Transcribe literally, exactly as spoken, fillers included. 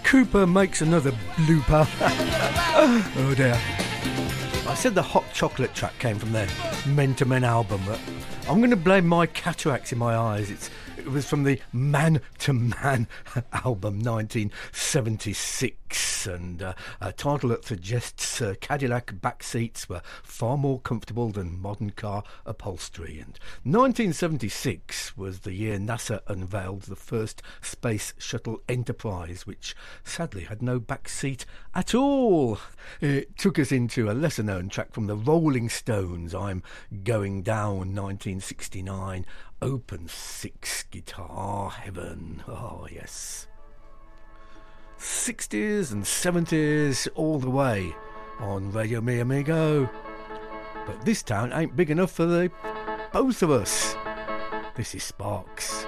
Cooper makes another blooper. Oh dear. I said the Hot Chocolate track came from their Men to Men album, but I'm going to blame my cataracts in my eyes. It's, it was from the Man to Man album nineteen seventy-six, and uh, a title that suggests uh, Cadillac back seats were far more comfortable than modern car upholstery. And nineteen seventy-six was the year NASA unveiled the first Space Shuttle Enterprise, which sadly had no back seat at all. It took us into a lesser known track from the Rolling Stones, I'm Going Down, nineteen sixty-nine, Open Six Guitar Heaven. Oh yes. sixties and seventies all the way on Radio Mi Amigo. But this town ain't big enough for the both of us. This is Sparks.